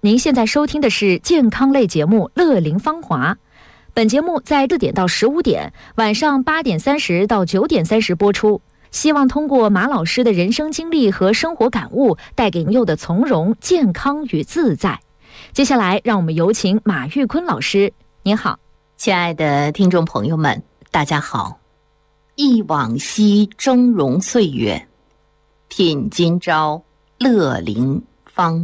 您现在收听的是健康类节目《乐龄芳华》，本节目在4点到15点，晚上8点30到9点30播出。希望通过马老师的人生经历和生活感悟，带给朋友的从容、健康与自在。接下来，让我们有请马玉坤老师。您好， 亲爱的听众朋友们，大家好。忆往昔峥嵘岁月，品今朝乐龄芳